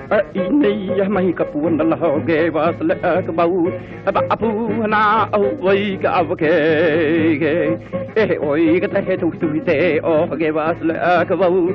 ini mai kapuan dah ge was le ke bau ba apu na au wei ka avke oi ka te tu tu te o ge was le ke bau